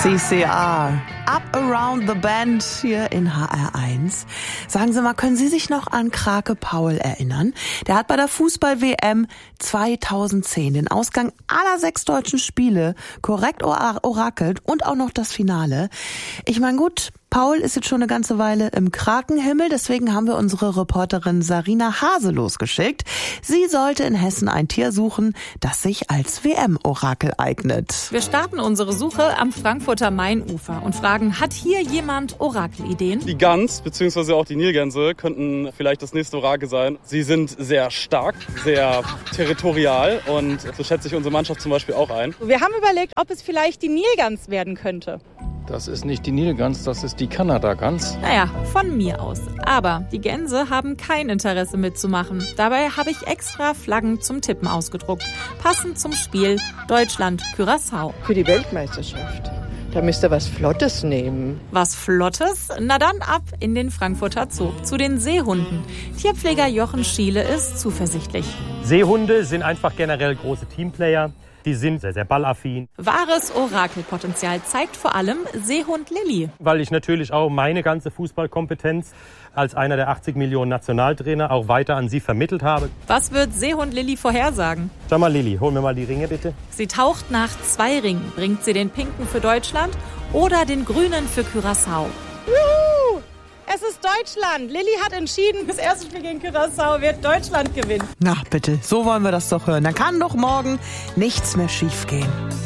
CCR. Up Around the Band hier in HR1. Sagen Sie mal, können Sie sich noch an Krake Paul erinnern? Der hat bei der Fußball-WM 2010 den Ausgang aller 6 deutschen Spiele korrekt orakelt und auch noch das Finale. Ich meine, gut, Paul ist jetzt schon eine ganze Weile im Krakenhimmel, deswegen haben wir unsere Reporterin Sarina Hase losgeschickt. Sie sollte in Hessen ein Tier suchen, das sich als WM-Orakel eignet. Wir starten unsere Suche am Frankfurter Mainufer und fragen, hat hier jemand Orakelideen? Die Gans bzw. auch die Nilgänse könnten vielleicht das nächste Orakel sein. Sie sind sehr stark, sehr territorial und so schätze ich unsere Mannschaft zum Beispiel auch ein. Wir haben überlegt, ob es vielleicht die Nilgans werden könnte. Das ist nicht die Nilgans, das ist die Kanada-Gans. Naja, von mir aus. Aber die Gänse haben kein Interesse mitzumachen. Dabei habe ich extra Flaggen zum Tippen ausgedruckt. Passend zum Spiel Deutschland-Curaçao. Für die Weltmeisterschaft. Da müsst ihr was Flottes nehmen. Was Flottes? Na dann ab in den Frankfurter Zoo zu den Seehunden. Tierpfleger Jochen Schiele ist zuversichtlich. Seehunde sind einfach generell große Teamplayer. Die sind sehr, sehr ballaffin. Wahres Orakelpotenzial zeigt vor allem Seehund Lilly. Weil ich natürlich auch meine ganze Fußballkompetenz als einer der 80 Millionen Nationaltrainer auch weiter an sie vermittelt habe. Was wird Seehund Lilly vorhersagen? Sag mal, Lilly, hol mir mal die Ringe bitte. Sie taucht nach 2 Ringen. Bringt sie den pinken für Deutschland oder den grünen für Curaçao? Juhu! Es ist Deutschland. Lilly hat entschieden, das erste Spiel gegen Curaçao wird Deutschland gewinnen. Na bitte, so wollen wir das doch hören. Dann kann doch morgen nichts mehr schiefgehen.